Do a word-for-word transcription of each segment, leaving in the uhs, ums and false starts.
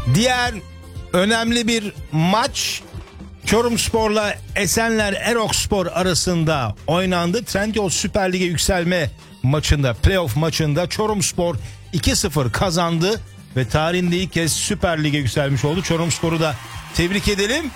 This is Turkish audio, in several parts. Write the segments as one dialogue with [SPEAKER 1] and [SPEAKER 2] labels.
[SPEAKER 1] Diğer önemli bir maç Çorumspor'la Esenler Erokspor arasında oynandı. Trendyol Süper Lig'e yükselme maçında, playoff maçında Çorumspor iki sıfır kazandı ve tarihinde ilk kez Süper Lig'e yükselmiş oldu. Çorumspor'u da tebrik edelim.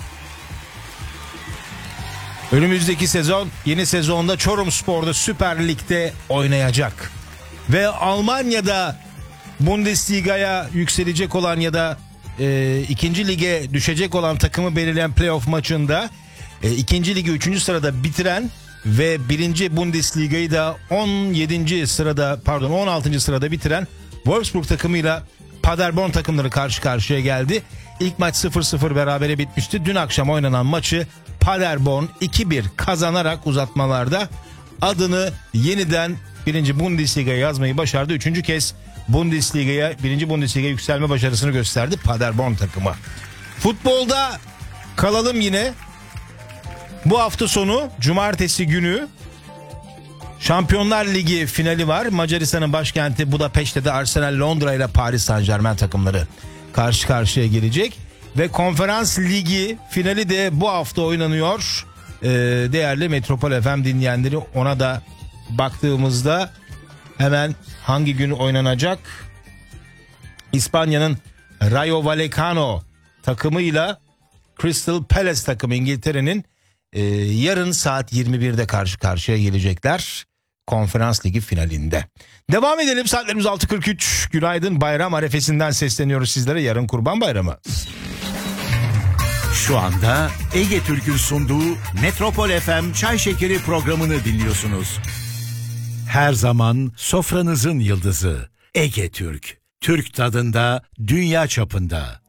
[SPEAKER 1] Önümüzdeki sezon, yeni sezonda Çorumspor'da Süper Lig'de oynayacak. Ve Almanya'da Bundesliga'ya yükselecek olan ya da e, ikinci lige düşecek olan takımı belirleyen playoff maçında e, ikinci ligi üçüncü sırada bitiren ve birinci Bundesliga'yı da on yedinci sırada pardon on altıncı sırada bitiren Wolfsburg takımıyla Paderborn takımları karşı karşıya geldi. İlk maç sıfır sıfır berabere bitmişti. Dün akşam oynanan maçı Paderborn iki bir kazanarak uzatmalarda adını yeniden birinci Bundesliga'ya yazmayı başardı. Üçüncü kez Bundesliga'ya, birinci Bundesliga'ya yükselme başarısını gösterdi Paderborn takımı. Futbolda kalalım yine. Bu hafta sonu cumartesi günü Şampiyonlar Ligi finali var. Macaristan'ın başkenti Budapeşte'de Arsenal, Londra ile Paris Saint-Germain takımları karşı karşıya gelecek. Ve Konferans Ligi finali de bu hafta oynanıyor. Ee, değerli Metropol F M dinleyenleri, ona da baktığımızda hemen hangi gün oynanacak? İspanya'nın Rayo Vallecano takımıyla Crystal Palace takımı İngiltere'nin e, yarın saat yirmi birde karşı karşıya gelecekler. Konferans Ligi finalinde. Devam edelim, saatlerimiz altı kırk üç. Günaydın, bayram arefesinden sesleniyoruz sizlere. Yarın Kurban Bayramı.
[SPEAKER 2] Şu anda Ege Türk'ün sunduğu Metropol F M Çay Şekeri programını dinliyorsunuz. Her zaman sofranızın yıldızı Ege Türk. Türk tadında, dünya çapında.